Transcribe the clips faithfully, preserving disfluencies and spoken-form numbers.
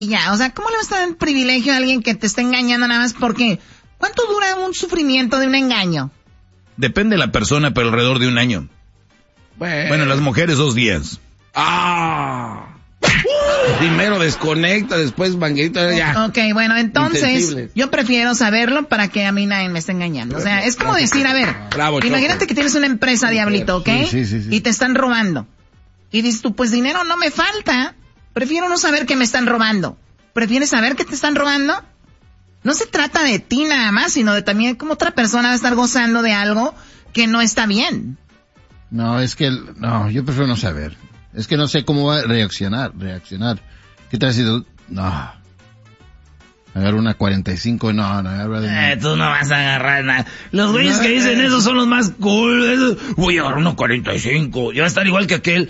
Ya, o sea, ¿cómo le vas a dar el privilegio a alguien que te está engañando nada más porque... ¿Cuánto dura un sufrimiento de un engaño? Depende de la persona, pero alrededor de un año. Bueno, bueno las mujeres dos días. ¡Ah! Primero desconecta, después manguerita, ya. Ok, bueno, entonces yo prefiero saberlo para que a mí nadie me esté engañando. O sea, es como decir, a ver, Bravo, imagínate Choco. Que tienes una empresa, Diablito, ¿ok? Sí, sí, sí, sí. Y te están robando. Y dices tú, pues dinero no me falta. Prefiero no saber que me están robando. ¿Prefieres saber que te están robando? No se trata de ti nada más, sino de también cómo otra persona va a estar gozando de algo que no está bien. No, es que, no, yo prefiero no saber. Es que no sé cómo va a reaccionar, reaccionar. ¿Qué te ha sido? No. Agarro una cuarenta y cinco, no, no, agarro eh, tú no vas a agarrar nada. Los güeyes no, que dicen eh. eso son los más cool. Voy a agarrar una cuarenta y cinco. Ya va a estar igual que aquel.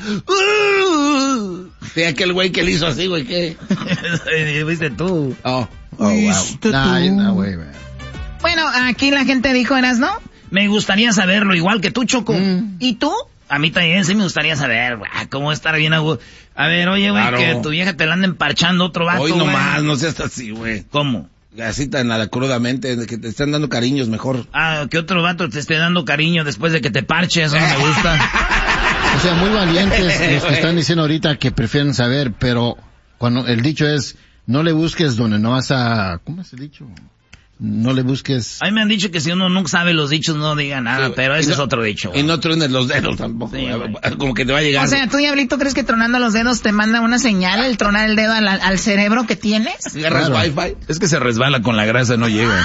Sí, aquel güey que le hizo así, güey, ¿qué? ¿Viste tú? Oh, oh, wow. Nah, no, güey, man. Bueno, aquí la gente dijo, ¿eras no? Me gustaría saberlo, igual que tú, Choco. Mm. ¿Y tú? A mí también sí me gustaría saber, güey, cómo estar bien a gusto. A ver, oye, güey, claro. Que tu vieja te la anda emparchando otro vato, Hoy nomás, güey. no seas así, güey. ¿Cómo? Así tan nada crudamente, que te están dando cariños mejor. Ah, que otro vato te esté dando cariño después de que te parche, eso no me gusta. O sea, muy valientes los que están diciendo ahorita que prefieren saber, pero cuando el dicho es, no le busques donde no vas a... ¿Cómo es el dicho? No le busques... A mí me han dicho que si uno nunca sabe los dichos no diga nada, sí, pero ese no, es otro dicho. Y no truenes los dedos tampoco, sí, como que te va a llegar... O sea, ¿tú, Diablito, crees que tronando los dedos te manda una señal, el tronar el dedo al, al cerebro que tienes? ¿Agarras claro. Wi-Fi? Es que se resbala con la grasa, no llega.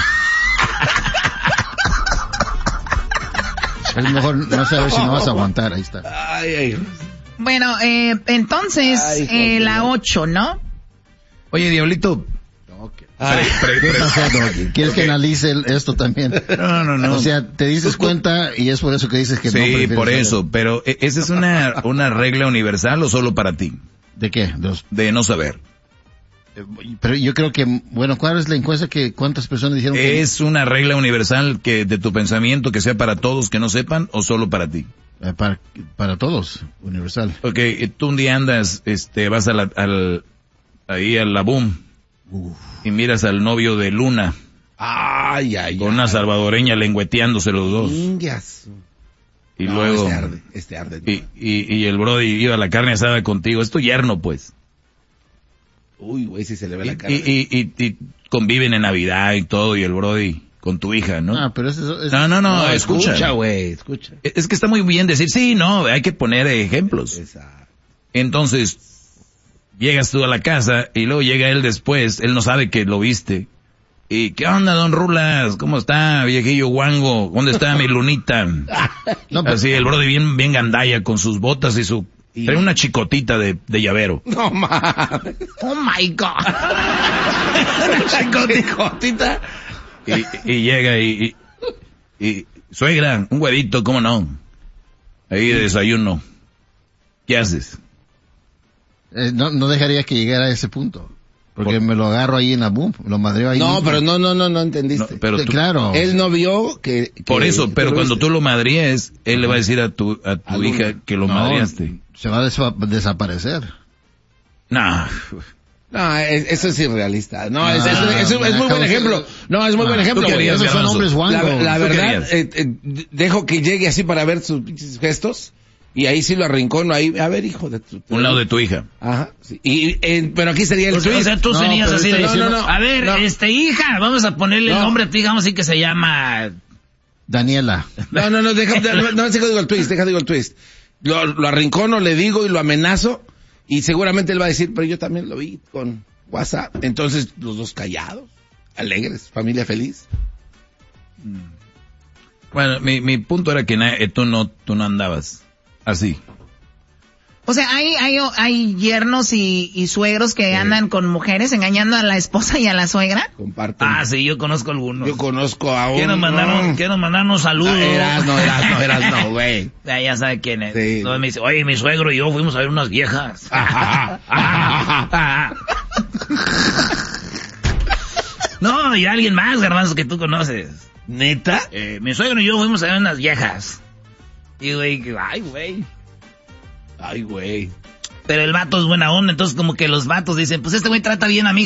Es mejor no saber si no vas a aguantar, ahí está. Ay, ay. Bueno, eh, entonces, ay, eh, la ocho, ¿no? Oye, Diablito... Ay, pre, pre, pre, ¿Quieres que analice esto también? No, no, no. O sea, te dices cuenta y es por eso que dices que sí, no. Sí, por eso, saber. Pero ¿esa es una, una regla universal o solo para ti? ¿De qué? Dos. De no saber. Pero yo creo que, bueno, ¿cuál es la encuesta que cuántas personas dijeron que... ¿Es una regla universal que de tu pensamiento que sea para todos que no sepan o solo para ti? Eh, para, para todos, universal. Ok, tú un día andas, este, vas a la, al, ahí a la boom. Uf. Y miras al novio de Luna. Ay, ay, con ay. una salvadoreña lengüeteándose los dos. Ingas. Y no, luego... Este arde, este arde. Y, y, y el brody iba a la carne asada contigo. Es tu yerno, pues. Uy, güey, si se le ve la cara. Y, y, y, y conviven en Navidad y todo, y el brody con tu hija, ¿no? Ah, pero eso es... No, no, no, no escucha. Escucha, güey, escucha. Es que está muy bien decir, sí, no, hay que poner ejemplos. Exacto. Entonces... Llegas tú a la casa y luego llega él después, él no sabe que lo viste. ¿Y qué onda, don Rulas? ¿Cómo está, viejillo guango? ¿Dónde está mi lunita? No, pues, así, el brody bien, bien gandalla con sus botas y su... Y... Trae una chicotita de, de llavero. No mames. Oh my God. Una chicotita. Y, y llega y, y, y... Suegra, un huevito, ¿cómo no? Ahí de desayuno. ¿Qué haces? Eh, no, no dejaría que llegara a ese punto. Porque ¿Por? me lo agarro ahí en la boom, lo madreo ahí. No, mismo. pero no, no, no, no entendiste. No, pero tú, claro. Él no vio que... que por eso, pero cuando viste. tú lo madríes, él uh-huh. le va a decir a tu, a tu hija Luna. Que lo no, madreaste. Se va a des- desaparecer. No. No, es, eso es irrealista. No, es, es, es, es, es muy buen ejemplo. No, es muy no, buen ejemplo. Querías, esos son hombres guangos. La, la verdad, eh, eh, dejo que llegue así para ver sus gestos. Y ahí sí lo arrincono ahí, a ver, hijo de tu... Un lado de tu hija. Ajá. Sí. Y, eh, pero aquí sería el o sea, o sea, tú no, serías así de... No, no, no. A ver, no. este, hija, vamos a ponerle no. el nombre a tu hija, vamos a decir que se llama... Daniela. No, no, no, deja, no, no, no, digo el twist, deja, digo el twist. Lo, lo arrincono, le digo y lo amenazo, y seguramente él va a decir, pero yo también lo vi con WhatsApp. Entonces, los dos callados, alegres, familia feliz. Bueno, mi, mi punto era que na, eh, tú no, tú no andabas así. O sea, hay, hay, hay yernos y, y suegros que sí. andan con mujeres engañando a la esposa y a la suegra. Comparten. Ah, sí, yo conozco algunos. Yo conozco a uno. Quiero mandar, un, quiero mandar unos saludos. No, eras, no, eras, no, eras, no, güey. Ya, ya sabe quién es. Sí. Entonces me dice, oye, mi suegro y yo fuimos a ver unas viejas. No, y alguien más, Garbanzo, que tú conoces. ¿Neta? Eh, mi suegro y yo fuimos a ver unas viejas. Y güey, ay, güey. Ay, güey. Pero el vato es buena onda, entonces como que los vatos dicen, pues este güey trata bien a mi